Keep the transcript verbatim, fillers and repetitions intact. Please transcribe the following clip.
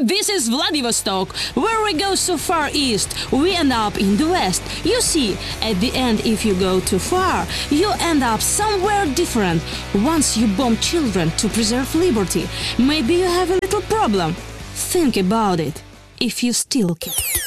This is Vladivostok. Where we go so far east, we end up in the west. You see, at the end, if you go too far, you end up somewhere different. Once you bomb children to preserve liberty, maybe you have a little problem. Think about it, if you still can.